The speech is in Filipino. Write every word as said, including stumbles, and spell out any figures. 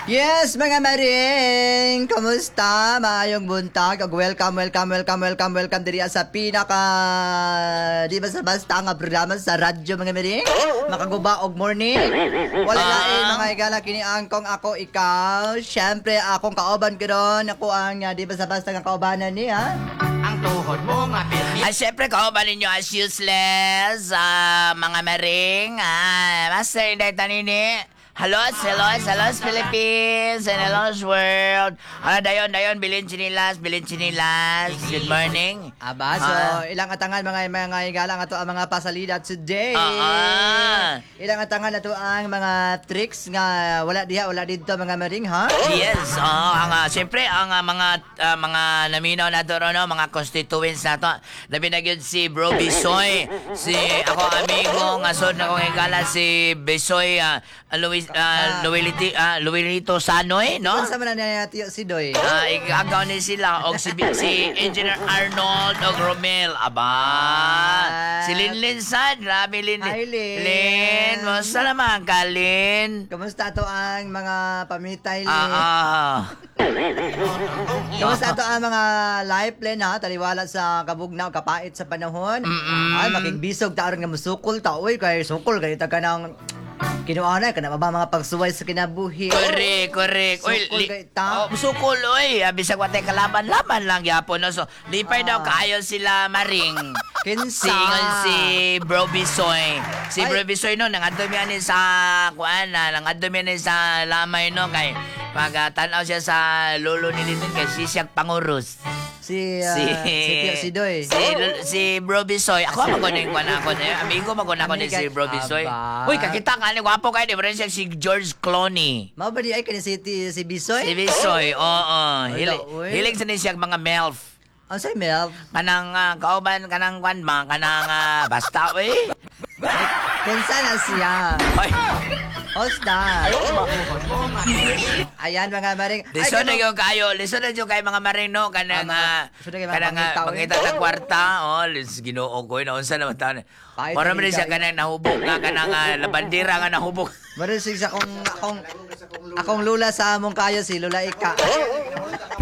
Yes, mga maring! Kumusta? Maayong buntag. Ug welcome, welcome, welcome, welcome, welcome diri sa pinaka di ba sa basta nga programa sa radyo, mga maring. Makaguba og morning. Wala lain mga igala kini angkong ako ikaw. Syempre akong kauban karon. Ako ang uh, di ba sa basta nga kaubanan niya. Ang tuhod mo mapilip. Ah, syempre, kauban ninyo as useless, ah, mga maring, ah, Master Inday Tanini. Hello, hello, hello, Philippines, and hello, world. Ano, dayon, dayon, bilin chinilas, bilin chinilas. Good morning. Aba, so Ah. ilang atangan mga mga igala nga to ang mga pasalida today. Ah, ah. Ilang atangan na to ang mga tricks nga wala diha, wala dito mga maring, ha? Yes, oh, ang uh, siyempre ang uh, mga uh, mga naminaw na to no, mga constituents na to. Labi na gyud si Bro Bisoy, si ako amigo nga sod na kong igala si Bisoy uh, Luis uh, Luilito uh, Luilito Sanoy, no? Unsa man na tiyo si Doy? Ah, igagaw ni sila og si, si Engineer Arnold og Romel. Aba. Si Linlin Sad, grabe Lin. Hi, Lin. Lin, musta naman ka, Lin? Kamusta to ang mga pamitay? Ah, ah. Kamusta to ang mga life plan ha? Taliwala sa kabugnaw, kapait sa panahon. Mm-mm. Ay, makigbisog ta aron nga musukol ta. Uy, kay sukol ganito ka nang kinuana ka na ba mga pagsuway sa kinabuhi? Correct, correct. Oy, Sukol li- kay ta. oh, sukol, oy. Bisag watay kalaban-laban lang yapon. No? So, lipay daw Ah. kaayo sila maring. Kinsa? Singon si Bro Bisoy. Si Ay. Bro Bisoy no, nangadto mi ani sa kuan na, nangadto mi ani sa lamay no kay pagtanaw siya sa lolo ni Linden kay si siyang pangurus. Si, uh, Si si, Tio, si Doy. Si, si Bro Bisoy. Ako ako na yung kuan ako na. Amigo mo ko na ako ni si Bro Bisoy. Aba. Uy, kakita ka ni gwapo kay di ba rin siya si George Clooney. Mao ba di ay kani si, ti- si Bisoy? Si Bisoy, oo. Hili, Wala, uy. hilig sa ni siya mga MILF. Ang say Mel? Kanang uh, kauban, kanang kwan ba, kanang uh, basta, uy. Kinsa na siya? Uy, Hosda. Ayan mga maring. Ay, lison na kano- yung kayo, lison na yung kayo mga marino, kanang, Ah, mga- uh, lison na kayo mga kanang uh, pangitaw, eh. pangita na kwarta, oh, lis, ginoo ko, naunsa naman taon. Kahit Para na man siya di ka- kanang nahubog nga, kanang uh, labandira nga nahubog. Marisig sa akong akong akong lula sa among kayo si Lula Ika.